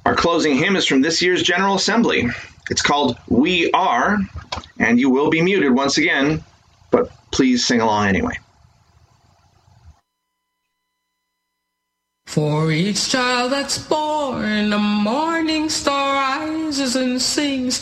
Our closing hymn is from this year's General Assembly. It's called We Are, and you will be muted once again, but please sing along anyway. For each child that's born, a morning star rises and sings